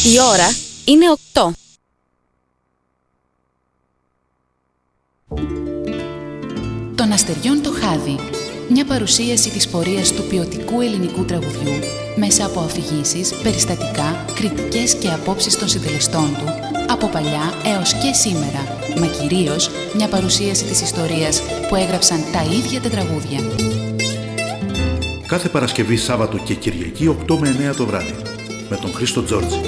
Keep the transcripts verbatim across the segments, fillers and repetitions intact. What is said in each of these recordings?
Η ώρα είναι οκτώ. Των αστεριών το χάδι. Μια παρουσίαση της πορείας του ποιοτικού ελληνικού τραγουδιού μέσα από αφηγήσεις, περιστατικά, κριτικές και απόψεις των συντελεστών του από παλιά έως και σήμερα, μα κυρίως μια παρουσίαση της ιστορίας που έγραψαν τα ίδια τα τραγούδια. Κάθε Παρασκευή, Σάββατο και Κυριακή οκτώ με εννέα το βράδυ με τον Χρήστο Τζόρτζη.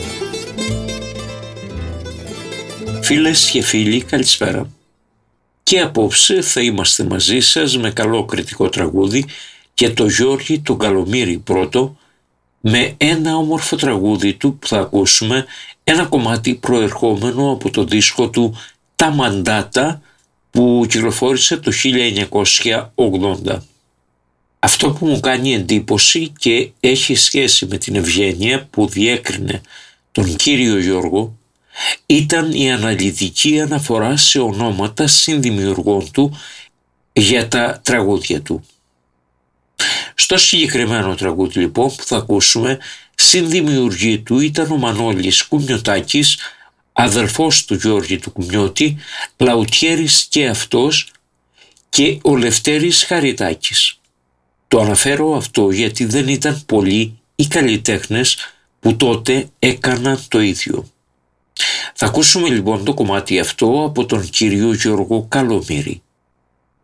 Φίλες και φίλοι, καλησπέρα. Και απόψε θα είμαστε μαζί σας με καλό κριτικό τραγούδι και το Γιώργη τον Καλομήρη πρώτο, με ένα όμορφο τραγούδι του που θα ακούσουμε, ένα κομμάτι προερχόμενο από το δίσκο του «Τα Μαντάτα» που κυκλοφόρησε το χίλια εννιακόσια ογδόντα. Αυτό που μου κάνει εντύπωση και έχει σχέση με την ευγένεια που διέκρινε τον κύριο Γιώργο ήταν η αναλυτική αναφορά σε ονόματα συνδημιουργών του για τα τραγούδια του. Στο συγκεκριμένο τραγούδι λοιπόν που θα ακούσουμε, συνδημιουργή του ήταν ο Μανώλης Κουμιωτάκης, αδελφός του Γιώργη του Κουμιώτη, λαουτιέρης και αυτός, και ο Λευτέρης Χαριτάκης. Το αναφέρω αυτό γιατί δεν ήταν πολλοί οι καλλιτέχνες που τότε έκαναν το ίδιο. Θα ακούσουμε λοιπόν το κομμάτι αυτό από τον κύριο Γιώργο Καλομήρη.